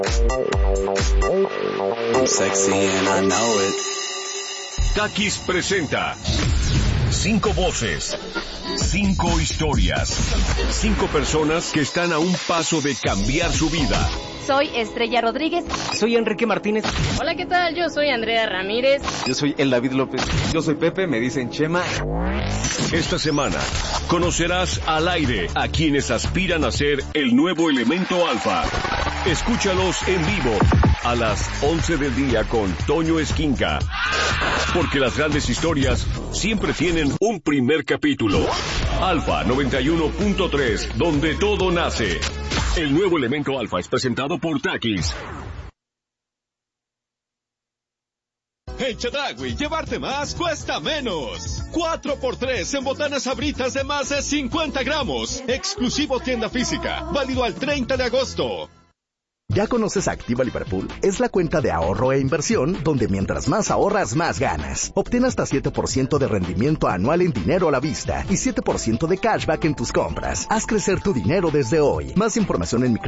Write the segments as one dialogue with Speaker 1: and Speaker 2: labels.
Speaker 1: I'm sexy and I know it.
Speaker 2: Takis presenta 5 voces, 5 historias, 5 personas que están a un paso de cambiar su vida.
Speaker 3: Soy Estrella Rodríguez.
Speaker 4: Soy Enrique Martínez.
Speaker 5: Hola, ¿qué tal? Yo soy Andrea Ramírez.
Speaker 6: Yo soy el David López. Yo soy Pepe, me dicen Chema.
Speaker 2: Esta semana conocerás al aire a quienes aspiran a ser el nuevo elemento alfa. Escúchalos en vivo a las 11 del día con Toño Esquinca. Porque las grandes historias siempre tienen un primer capítulo. Alfa 91.3, donde todo nace. El nuevo elemento alfa es presentado por Takis.
Speaker 7: En Chedraui, llevarte más cuesta menos. 4x3 en botanas Sabritas de más de 50 gramos. Exclusivo tienda física. Válido al 30 de agosto.
Speaker 8: ¿Ya conoces Activa Liverpool? Es la cuenta de ahorro e inversión donde mientras más ahorras, más ganas. Obtén hasta 7% de rendimiento anual en dinero a la vista y 7% de cashback en tus compras. Haz crecer tu dinero desde hoy. Más información en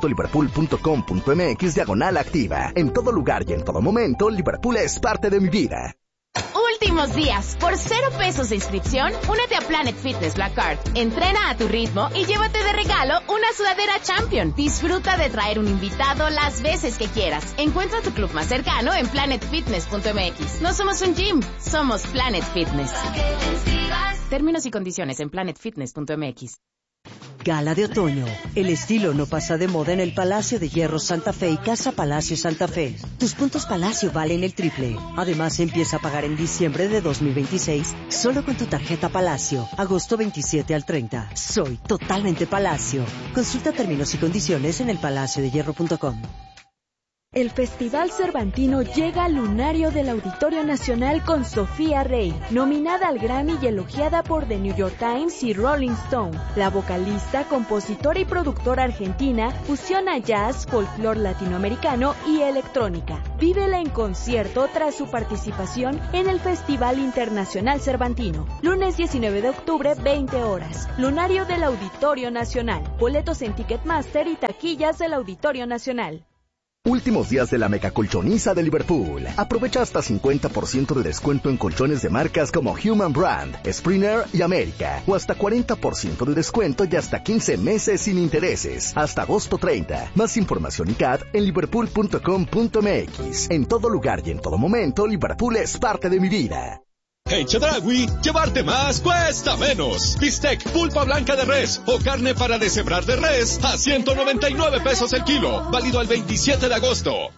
Speaker 8: micredito.liverpool.com.mx/activa. En todo lugar y en todo momento, Liverpool es parte de mi vida.
Speaker 3: Últimos días. Por 0 pesos de inscripción, únete a Planet Fitness Black Card. Entrena a tu ritmo y llévate de regalo una sudadera Champion. Disfruta de traer un invitado las veces que quieras. Encuentra tu club más cercano en planetfitness.mx. No somos un gym, somos Planet Fitness. Términos y condiciones en planetfitness.mx.
Speaker 9: Gala de otoño. El estilo no pasa de moda en el Palacio de Hierro Santa Fe y Casa Palacio Santa Fe. Tus puntos Palacio valen el triple. Además, empieza a pagar en diciembre de 2026 solo con tu tarjeta Palacio. Agosto 27 al 30. Soy totalmente Palacio. Consulta términos y condiciones en elpalaciodehierro.com.
Speaker 10: El Festival Cervantino llega al lunario del Auditorio Nacional con Sofía Rey, nominada al Grammy y elogiada por The New York Times y Rolling Stone. La vocalista, compositora y productora argentina fusiona jazz, folclore latinoamericano y electrónica. Vívela en concierto tras su participación en el Festival Internacional Cervantino. Lunes 19 de octubre, 20 horas. Lunario del Auditorio Nacional. Boletos en Ticketmaster y taquillas del Auditorio Nacional.
Speaker 8: Últimos días de la megacolchoniza de Liverpool. Aprovecha hasta 50% de descuento en colchones de marcas como Human Brand, Springer y América. O hasta 40% de descuento y hasta 15 meses sin intereses. Hasta agosto 30. Más información y CAT en liverpool.com.mx. En todo lugar y en todo momento, Liverpool es parte de mi vida.
Speaker 7: En Chedraui, llevarte más cuesta menos. Bistec, pulpa blanca de res o carne para deshebrar de res a 199 pesos el kilo. Válido al 27 de agosto.